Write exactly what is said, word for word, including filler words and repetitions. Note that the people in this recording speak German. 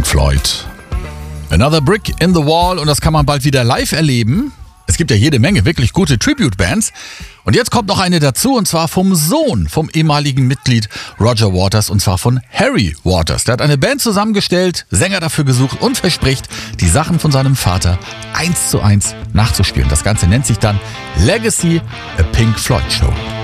Floyd. Another Brick in the Wall, und das kann man bald wieder live erleben. Es gibt ja jede Menge wirklich gute Tribute-Bands. Und jetzt kommt noch eine dazu, und zwar vom Sohn vom ehemaligen Mitglied Roger Waters, und zwar von Harry Waters. Der hat eine Band zusammengestellt, Sänger dafür gesucht und verspricht, die Sachen von seinem Vater eins zu eins nachzuspielen. Das Ganze nennt sich dann Legacy, a Pink Floyd Show.